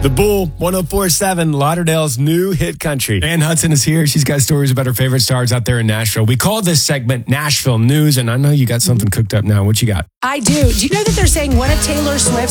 The Bull, 104.7, Lauderdale's new hit country. Ann Hudson is here. She's got stories about her favorite stars out there in Nashville. We call this segment Nashville News, and I know you got something cooked up now. What you got? I do. Do you know that they're saying one of Taylor Swift's